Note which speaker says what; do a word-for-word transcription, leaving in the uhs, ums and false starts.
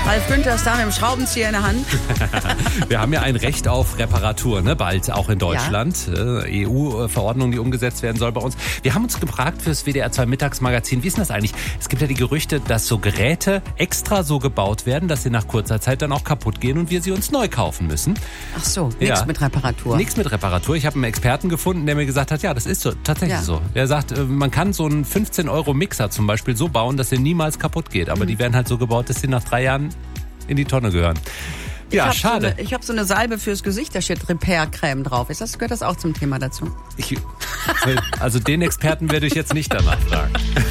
Speaker 1: Ralf Günther ist da mit dem Schraubenzieher in der Hand.
Speaker 2: Wir haben ja ein Recht auf Reparatur, ne? Bald auch in Deutschland. Ja. Äh, E U-Verordnung, die umgesetzt werden soll bei uns. Wir haben uns gefragt fürs W D R zwei Mittagsmagazin, wie ist denn das eigentlich? Es gibt ja die Gerüchte, dass so Geräte extra so gebaut werden, dass sie nach kurzer Zeit dann auch kaputt gehen und wir sie uns neu kaufen müssen.
Speaker 1: Ach so, nichts
Speaker 2: ja.
Speaker 1: mit Reparatur.
Speaker 2: Nichts mit Reparatur. Ich habe einen Experten gefunden, der mir gesagt hat, ja, das ist so, tatsächlich ja. so. Der sagt, man kann so einen fünfzehn Euro Mixer zum Beispiel so bauen, dass er niemals kaputt geht. Aber mhm. die werden halt so gebaut, dass sie nach drei Jahren in die Tonne gehören. Ja,
Speaker 1: ich
Speaker 2: schade.
Speaker 1: So eine, ich habe so eine Salbe fürs Gesicht, da steht Repair-Creme drauf. Ist das, gehört das auch zum Thema dazu?
Speaker 2: Ich, also den Experten werde ich jetzt nicht danach fragen.